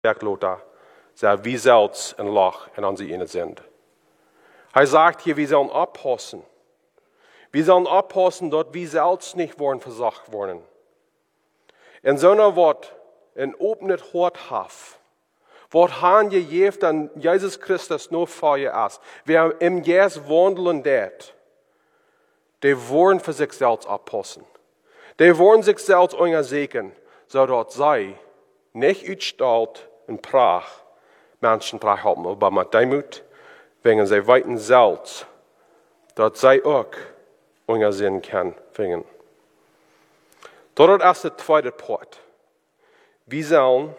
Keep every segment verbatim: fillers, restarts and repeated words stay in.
Lothar, sei wie selbst ein Loch in unsere Inne sind. Er sagt hier, wir sollen abpassen. Wir sollen abpassen, dort wir selbst nicht wollen versagt worden. In so einer Wort, ein offenes Hort haben, was han je jeft an Jesus Christus nur vor je ist. Wer im Jes wandeln det, die wollen für sich selbst abpassen. Die wollen sich selbst untersegen, so dort sei, nicht utstalt und Prach, Menschen Prach haben, aber mit Demut, wegen sie weiten selbst, dort sei auch untersehen kann, fingen. Dort ist der zweite Part. Wir sollen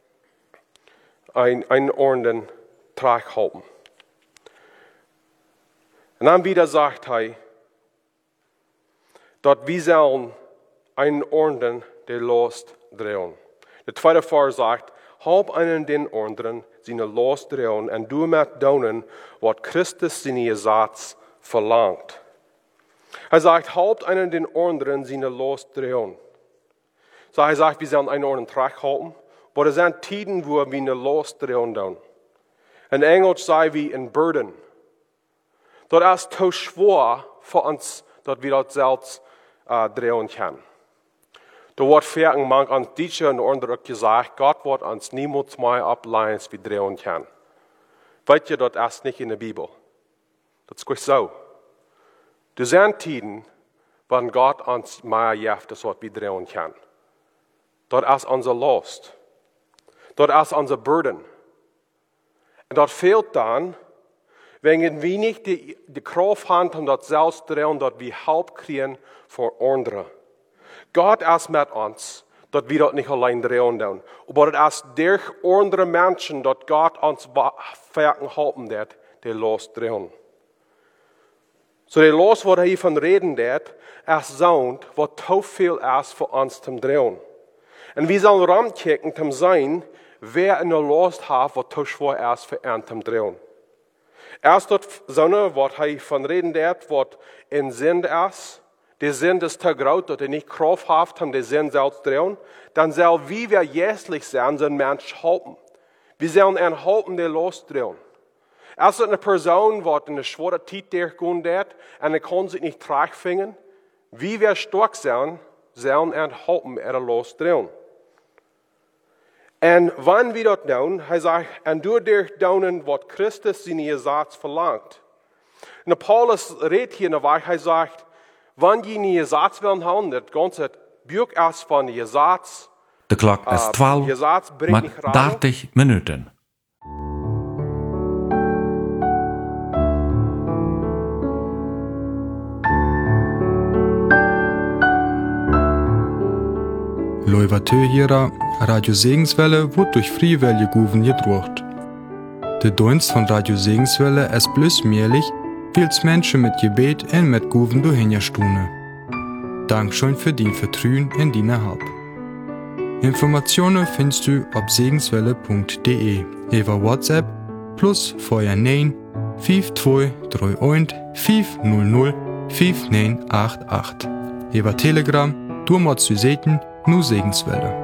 ein, einen ordentlichen Trag haben. Und dann wieder sagt er, dort wir sollen einen ordentlichen, der Last drehen. Der zweite Vers sagt, hab einen den anderen seine Last drehen und du mit donen, was Christus seine Satz verlangt. Er sagt, habt einen den anderen seine Last drehen. So er sagt, wir sollen einen ordentlichen Trag haben. Aber es sind Tiden, wo wir eine Last drehen tun. In Englisch sei wie ein Burden. Das ist zu schwer für uns, dass wir das selbst äh, drehen können. Da wird verken manch an Deutsche und andere gesagt, Gott wird uns niemals mehr ableihen, wie drehen können. Weißt ihr, das ist nicht in der Bibel. Das ist gut so. Das sind Tiden, wenn Gott uns mehr gibt, das wir drehen können. Das ist unser Last. Das ist unser Burden. Und das fehlt dann, wenn wir nicht die, die Kraft haben, um das selbst zu drehen, dass wir Hilfe kriegen für andere. Gott ist mit uns, dass wir das nicht allein drehen dürfen. Aber das ist durch andere Menschen, dass Gott uns verken helfen wird, die Los drehen. So der Los, was er hiervon reden wird, ist so, was zu viel ist für uns zum Drehen. Und wir sollen rumkicken, zum sein, wer in der Lust hat, was zu schwer ist für ihn zum Drehen. Erst dort so, was er von reden wird, was in Sinn ist, der Sinn ist zu groß, dass er nicht Kraft hat, um den Sinn selbst zu drehen, dann soll, wie wir jährlich sein, so ein Mensch helfen. Wir sollen ihn helfen, der Lust drehen. Erst eine Person, die in der schweren Zeit durchgehen wird, und er kann sich nicht tragfinden, wie wir stark sein, sollen ihn helfen, er Lust drehen. Und wenn wir das tun, er sagt, und du durch tun, was Christus seine Gesetz verlangt. Und Paulus redet hier in der Weich, er sagt, wenn die eine Gesetz wollen haben, das ganze Buch ist von Gesetz. De klok is twaalf met dertig minuten. Loivatö Radio Segenswelle wird durch Friewelle Guven gedruckt. Der Dienst von Radio Segenswelle ist bloß möglich, weil es Menschen mit Gebet und mit Guven durchhinstune. Dankeschön für dein Vertrauen in deine Help. Informationen findest du auf segenswelle punkt de, über WhatsApp plus vorher neun fünf zwei drei eins fünf null null fünf neun acht acht. Über Telegram, du musst du sehen, nur Segenswelle.